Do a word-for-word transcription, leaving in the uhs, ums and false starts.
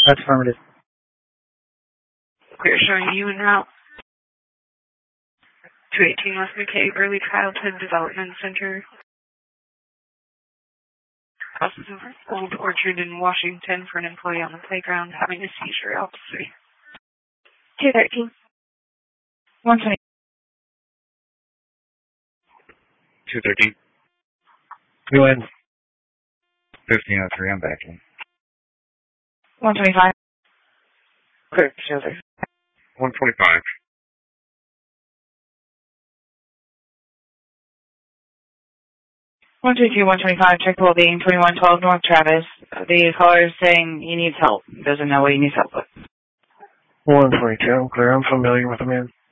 That's affirmative. Clear showing you en route. two eighteen West McKay, Early Childhood Development Center. Process over. Old Orchard in Washington for an employee on the playground having a seizure. Officer. two thirteen. one twenty. two thirteen. Go in. fifteen oh three, I'm back in. one twenty-five. Clear shelter. one twenty-five. one twenty-two, one twenty-five, check the well-being, twenty-one twelve North Travis. The caller is saying he needs help. Doesn't know what he needs help with. one twenty-two, I'm clear. I'm familiar with the man.